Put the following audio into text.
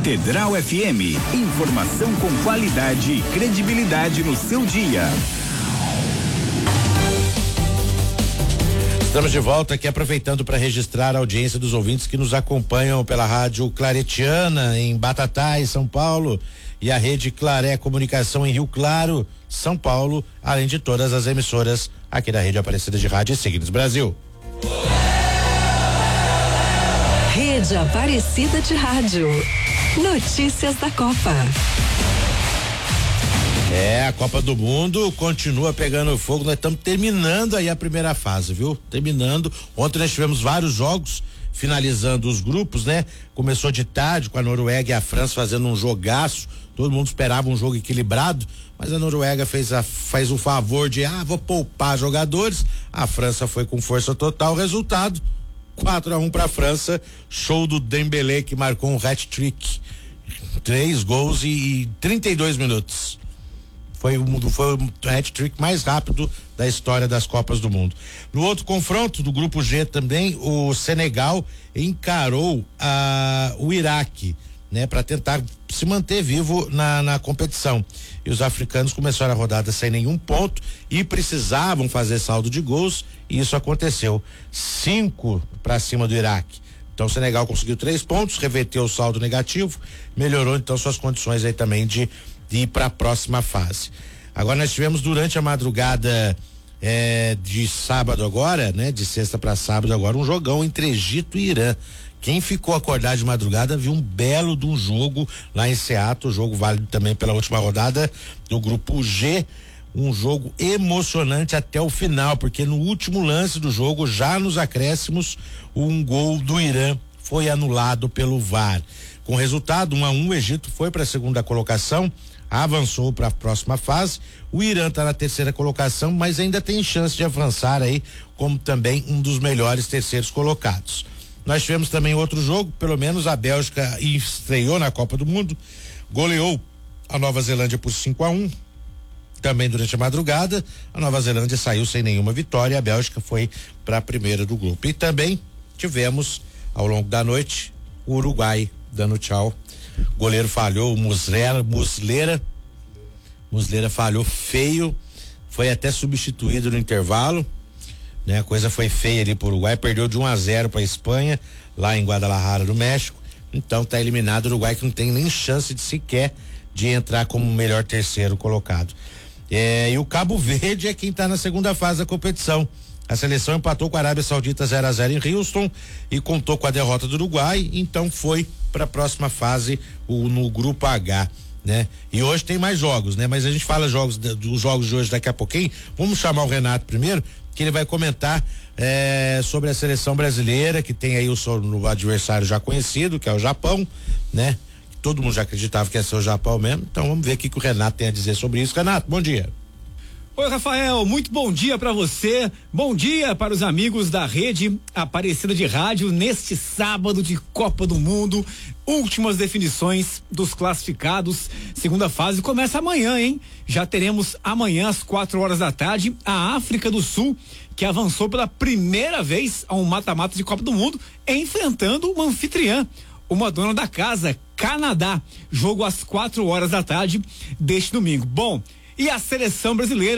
Catedral FM, informação com qualidade e credibilidade no seu dia. Estamos de volta aqui, aproveitando para registrar a audiência dos ouvintes que nos acompanham pela rádio Claretiana em Batatais, São Paulo, e a rede Claré Comunicação em Rio Claro, São Paulo, além de todas as emissoras aqui da rede Aparecida de Rádio e Signos Brasil. Rede Aparecida de Rádio. Notícias da Copa. A Copa do Mundo continua pegando fogo. Nós estamos terminando aí a primeira fase, viu? Terminando. Ontem nós tivemos vários jogos, finalizando os grupos, né? Começou de tarde com a Noruega e a França fazendo um jogaço. Todo mundo esperava um jogo equilibrado, mas a Noruega faz o favor de, vou poupar jogadores. A França foi com força total. Resultado: 4-1 para a França. Show do Dembélé, que marcou um hat-trick. 3 gols e 32 minutos. Foi o hat-trick mais rápido da história das Copas do Mundo. No outro confronto do grupo G também, o Senegal encarou o Iraque, né, para tentar se manter vivo na competição. E os africanos começaram a rodada sem nenhum ponto e precisavam fazer saldo de gols, e isso aconteceu. 5 para cima do Iraque. Então o Senegal conseguiu 3 pontos, reverteu o saldo negativo, melhorou então suas condições aí também de ir para a próxima fase. Agora nós tivemos durante a madrugada de sábado agora, né, de sexta para sábado agora, um jogão entre Egito e Irã. Quem ficou acordado de madrugada viu um belo de um jogo lá em Seattle, jogo válido também pela última rodada do grupo G, um jogo emocionante até o final, porque no último lance do jogo, já nos acréscimos, um gol do Irã foi anulado pelo VAR. Com resultado 1-1, o Egito foi para a segunda colocação, avançou para a próxima fase. O Irã está na terceira colocação, mas ainda tem chance de avançar aí como também um dos melhores terceiros colocados. Nós tivemos também outro jogo, pelo menos a Bélgica estreou na Copa do Mundo, goleou a Nova Zelândia por 5-1. Também durante a madrugada, a Nova Zelândia saiu sem nenhuma vitória, a Bélgica foi para a primeira do grupo. E também tivemos, ao longo da noite, o Uruguai dando tchau. O goleiro falhou, o Muslera falhou feio, foi até substituído no intervalo, né? A coisa foi feia ali pro Uruguai, perdeu de 1-0 para a Espanha, lá em Guadalajara, no México. Então tá eliminado o Uruguai, que não tem nem chance de sequer de entrar como o melhor terceiro colocado. E o Cabo Verde é quem tá na segunda fase da competição. A seleção empatou com a Arábia Saudita 0-0 em Houston e contou com a derrota do Uruguai, então foi para a próxima fase no grupo H, né? E hoje tem mais jogos, né? Mas a gente fala dos jogos de hoje daqui a pouquinho. Vamos chamar o Renato primeiro, que ele vai comentar sobre a seleção brasileira, que tem aí o adversário já conhecido, que é o Japão, né? Todo mundo já acreditava que ia ser o Japão mesmo. Então vamos ver o que o Renato tem a dizer sobre isso. Renato, bom dia. Oi, Rafael, muito bom dia para você, bom dia para os amigos da rede Aparecida de Rádio neste sábado de Copa do Mundo, últimas definições dos classificados, segunda fase começa amanhã, hein? Já teremos amanhã às 4h a África do Sul, que avançou pela primeira vez a um mata-mata de Copa do Mundo, enfrentando uma anfitriã, uma dona da casa, Canadá, jogo às 4h deste domingo. Bom, e a seleção brasileira